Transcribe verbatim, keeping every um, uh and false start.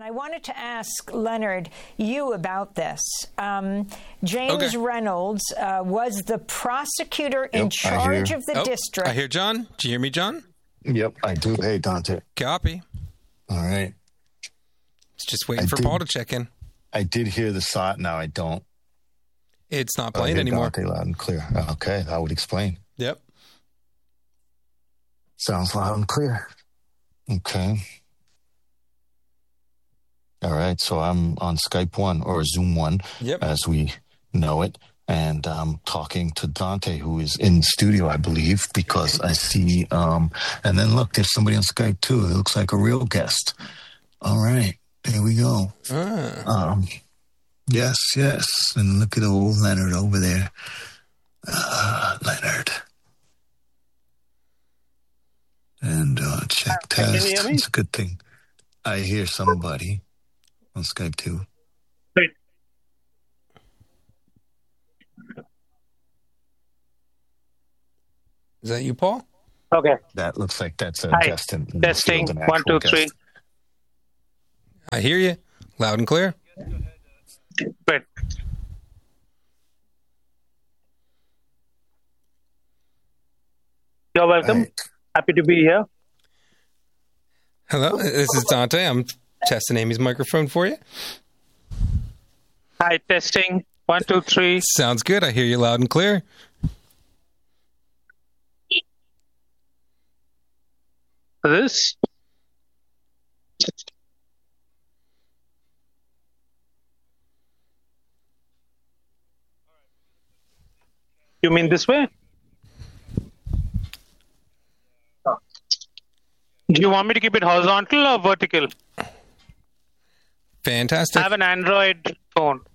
I wanted to ask Leonard, you about this. Um, James okay. Reynolds uh, was the prosecutor in yep, charge of the oh, district. I hear John. Do you hear me, John? Yep, I do. Hey, Dante. Copy. All right. It's just waiting I for did, Paul to check in. I did hear the S O T. Now I don't. It's not playing anymore. Dante loud and clear. Okay, that would explain. Yep. Sounds loud and clear. Okay. All right, so I'm on Skype one or Zoom one, yep. as we know it, and I'm talking to Dante, who is in studio, I believe, because I see, um, and then look, there's somebody on Skype too. It looks like a real guest. All right, there we go. Ah. Um, yes, yes, and look at old Leonard over there. Uh, Leonard. And uh, check test. Can you hear me? It's a good thing. I hear somebody on Skype too. Wait. Is that you, Paul? Okay. That looks like that's a Hi. guest. In, in Testing. One, two, guest. three. I hear you. Loud and clear. Wait. You're welcome. Right. Happy to be here. Hello, this is Dante. I'm testing Amy's microphone for you. Hi, testing. One, two, three. Sounds good. I hear you loud and clear. This? You mean this way? Do you want me to keep it horizontal or vertical? Fantastic. I have an Android phone.